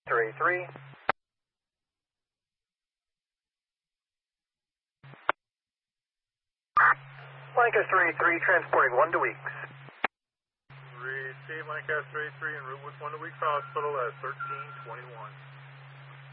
A3. Lancaster A3 transporting 1 to Weeks. Receive Lancaster A3 en route with 1 to Weeks Hospital at 1321.